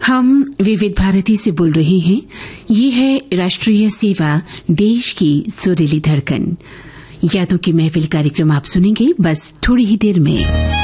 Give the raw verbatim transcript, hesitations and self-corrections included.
हम विविध भारती से बोल रहे हैं। ये है राष्ट्रीय सेवा, देश की सुरीली धड़कन। यादों की महफिल कार्यक्रम आप सुनेंगे बस थोड़ी ही देर में।